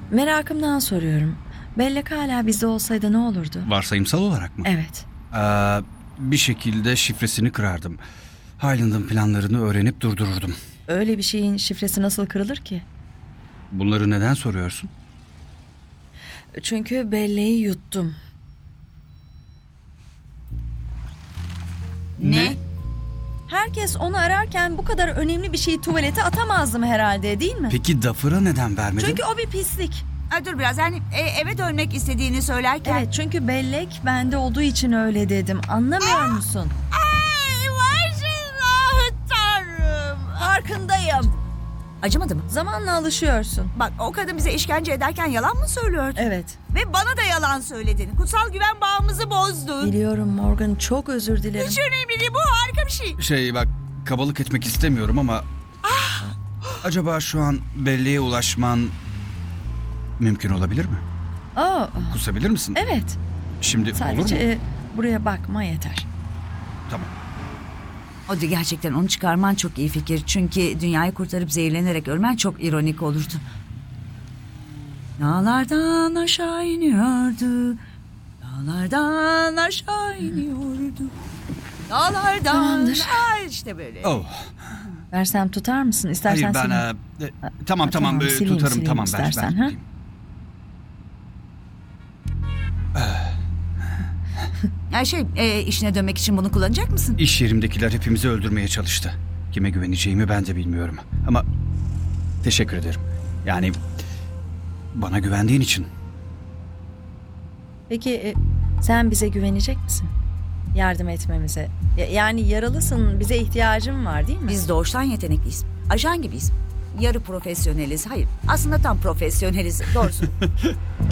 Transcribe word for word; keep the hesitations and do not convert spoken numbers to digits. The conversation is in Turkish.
Merakımdan soruyorum. Bellek hala bizde olsaydı ne olurdu? Varsayımsal olarak mı? Evet. Ee, bir şekilde şifresini kırardım. Highland'ın planlarını öğrenip durdururdum. Öyle bir şeyin şifresi nasıl kırılır ki? Bunları neden soruyorsun? Çünkü belleği yuttum. Ne? Herkes onu ararken bu kadar önemli bir şeyi tuvalete atamazdım herhalde, değil mi? Peki Duffer'a neden vermedin? Çünkü o bir pislik. Ay, dur biraz yani e, eve dönmek istediğini söylerken. Evet, çünkü bellek bende olduğu için öyle dedim. Anlamıyor musun? Ay başına tanrım. Farkındayım. Acımadı mı? Zamanla alışıyorsun. Bak o kadın bize işkence ederken yalan mı söylüyordu? Evet. Ve bana da yalan söyledin. Kutsal güven bağımızı bozdun. Biliyorum Morgan, çok özür dilerim. Hiç önemli değil, bu harika bir şey. Şey bak, kabalık etmek istemiyorum ama... Acaba şu an belleğe ulaşman mümkün olabilir mi? Aa, Kusabilir misin? evet. Şimdi Sadece olur mu? e, buraya bakma yeter. Tamam. O da gerçekten onu çıkarman çok iyi fikir. Çünkü dünyayı kurtarıp zehirlenerek ölmen çok ironik olurdu. Dağlardan aşağı iniyordu. Dağlardan aşağı iniyordu. Dağlardan... Tamamdır. Ay, işte böyle. Oh. Versem tutar mısın? İstersen Hayır ben... sileyim. e, e, tamam Ha, tamam, tamam, e, sileyim, tutarım sileyim tamam ben. ben istersen, ha? tutayım. Ya şey, e, işine dönmek için bunu kullanacak mısın? İş yerimdekiler hepimizi öldürmeye çalıştı. Kime güveneceğimi ben de bilmiyorum. Ama teşekkür ederim. Yani bana güvendiğin için. Peki e, sen bize güvenecek misin? Yardım etmemize. Ya- yani yaralısın, bize ihtiyacın var değil mi? Biz doğuştan yetenekliyiz. Ajan gibiyiz. Yarı profesyoneliz. Hayır, aslında tam profesyoneliz. Doğrusu.